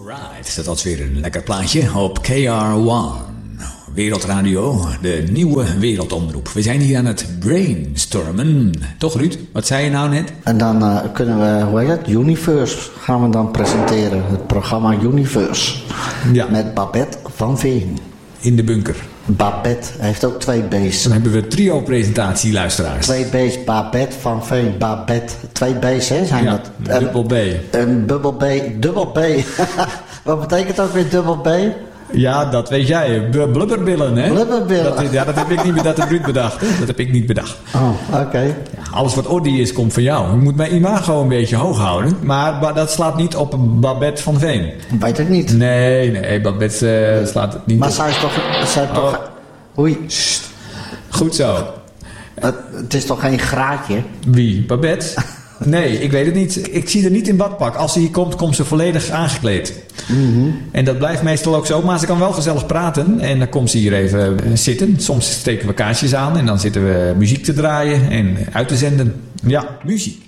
Alright, dat was weer een lekker plaatje op KR1. Wereldradio, de nieuwe wereldomroep. We zijn hier aan het brainstormen. Toch, Ruud? Wat zei je nou net? En dan kunnen we, hoe heet het? Universe gaan we dan presenteren. Het programma Universe. Ja. Met Babette van Veen. In de bunker. Babette heeft ook 2 B's. Dan hebben we trio-presentatie, luisteraars. 2 B's, Babette van Veen. Babette, 2 B's, hè? Zijn ja, dat? dubbel B. Een dubbel B, dubbel B. Wat betekent ook weer dubbel B? Ja, dat weet jij. Blubberbillen, hè? Blubberbillen. Dat heb ik niet bedacht. Dat heb Ruud bedacht. Hè? Dat heb ik niet bedacht. Oh, oké. Ja, alles wat ordy is, komt van jou. Je moet mijn imago een beetje hoog houden. Maar dat slaat niet op Babette van Veen. Weet ik niet. Nee, Babette slaat het niet maar op. zij is toch... Oei. Sst. Goed zo. Het is toch geen graadje? Wie? Babette? Nee, ik weet het niet. Ik zie er niet in badpak. Als ze hier komt ze volledig aangekleed. Mm-hmm. En dat blijft meestal ook zo. Maar ze kan wel gezellig praten. En dan komt ze hier even zitten. Soms steken we kaarsjes aan. En dan zitten we muziek te draaien en uit te zenden. Ja, muziek.